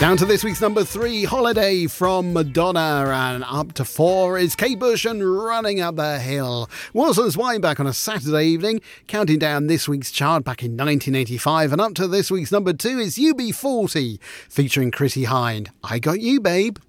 Down to this week's number 3, Holiday from Madonna, and up to 4 is Kate Bush and Running Up the Hill. Warson's Wine back on a Saturday evening, counting down this week's chart back in 1985, and up to this week's number 2 is UB40, featuring Chrissie Hynde. I Got You, Babe.